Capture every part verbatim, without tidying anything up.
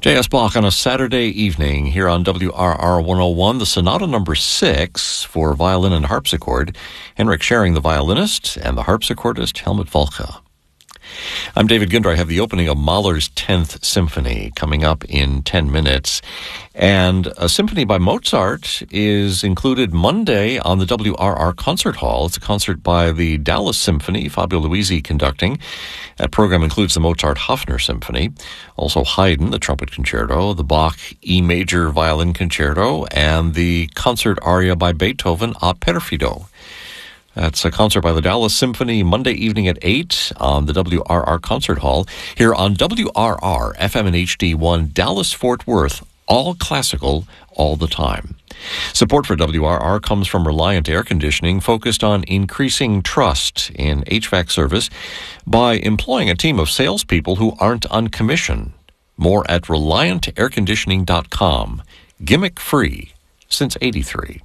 J S. Bach on a Saturday evening here on W R R one oh one, the Sonata number six for violin and harpsichord. Henrik Schering, the violinist, and the harpsichordist, Helmut Volke. I'm David Ginder. I have the opening of Mahler's tenth Symphony coming up in ten minutes. And a symphony by Mozart is included Monday on the W R R Concert Hall. It's a concert by the Dallas Symphony, Fabio Luisi conducting. That program includes the Mozart-Hofner Symphony, also Haydn, the Trumpet Concerto, the Bach E Major Violin Concerto, and the concert aria by Beethoven, A Perfido. That's a concert by the Dallas Symphony Monday evening at eight on the W R R Concert Hall. Here on W R R, F M and H D one, Dallas-Fort Worth, all classical, all the time. Support for W R R comes from Reliant Air Conditioning, focused on increasing trust in H V A C service by employing a team of salespeople who aren't on commission. More at reliant air conditioning dot com. Gimmick-free since eighty-three.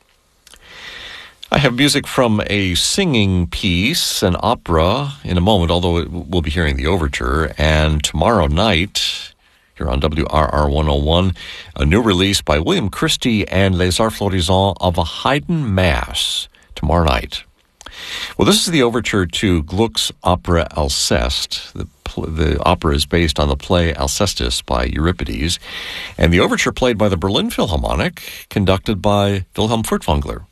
I have music from a singing piece, an opera, in a moment, although we'll be hearing the overture. And tomorrow night, here on W R R one oh one, a new release by William Christie and Les Arts Florissants of a Haydn Mass tomorrow night. Well, this is the overture to Gluck's opera Alceste. The, the opera is based on the play Alcestis by Euripides, and the overture played by the Berlin Philharmonic, conducted by Wilhelm Furtwängler.